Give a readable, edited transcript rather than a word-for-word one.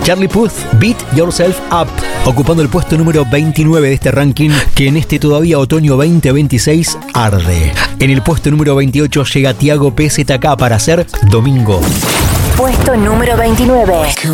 Charlie Puth, Beat Yourself Up, ocupando el puesto número 29 de este ranking, que en este todavía otoño 2026 arde. En el puesto número 28 llega Tiago PZK para hacer Domingo. Puesto número 29.